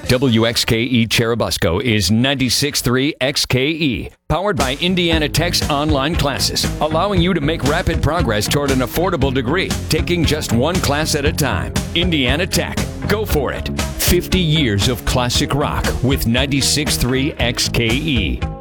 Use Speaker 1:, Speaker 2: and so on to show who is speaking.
Speaker 1: WXKE Cherubusco is 96.3 XKE, powered by Indiana Tech's online classes, allowing you to make rapid progress toward an affordable degree, taking just one class at a time. Indiana Tech. Go for it. 50 years of classic rock with 96.3 XKE.